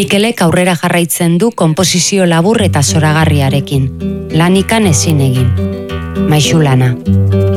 Mikelek aurrera jarraitzen du konposizio labur eta zoragarriarekin. Lanikan ezin egin. Maixulana.